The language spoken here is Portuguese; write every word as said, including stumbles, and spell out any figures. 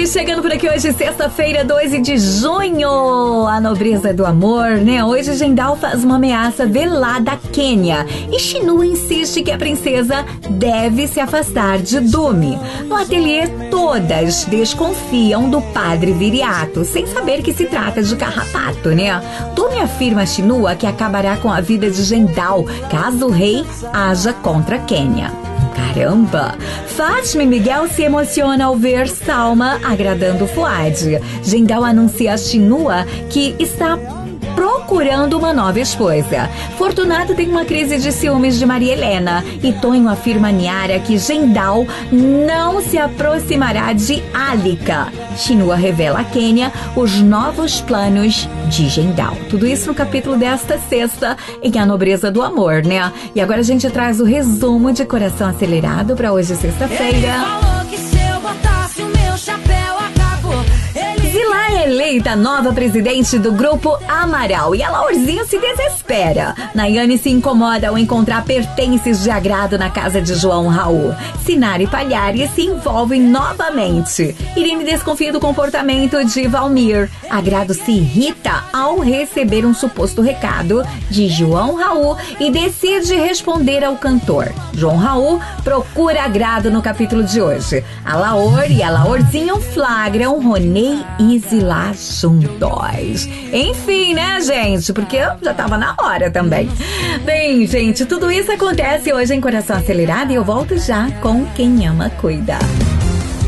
chegando por aqui hoje, sexta-feira, doze de junho. A nobreza do amor, né? Hoje Jendal faz uma ameaça velada à Kenya e Chinua insiste que a princesa deve se afastar de Dumi. No ateliê, todas desconfiam do padre Viriato, sem saber que se trata de carrapato, né? Dumi afirma a Chinua que acabará com a vida de Jendal caso o rei haja contra a Kenya. Caramba! Fátima e Miguel se emocionam ao ver Salma agradando Fuad. Jendal anuncia a Chinua que está procurando uma nova esposa. Fortunato tem uma crise de ciúmes de Maria Helena e Tonho afirma a Niara que Jendal não se aproximará de Alika. Chinua revela a Kenya os novos planos de Jendal. Tudo isso no capítulo desta sexta em A Nobreza do Amor, né? E agora a gente traz o resumo de Coração Acelerado para hoje, sexta-feira. Ele falou que se eu botasse o meu chapéu, acabou. Ele... Zilá é eleita nova presidente do Grupo Amaral e a Laurzinho se desespera. Nayane se incomoda ao encontrar pertences de agrado na casa de João Raul. Sinara e Palhares se envolvem novamente. Irene desconfia do comportamento de Valmir. Agrado se irrita ao receber um suposto recado de João Raul e decide responder ao cantor. João Raul procura Agrado no capítulo de hoje. A Laor e a Laorzinho flagram Ronei e Zilá juntos. Enfim, né, gente? Porque já tava na hora também. Bem, gente, tudo isso acontece hoje em Coração Acelerado e eu volto já com Quem Ama Cuida.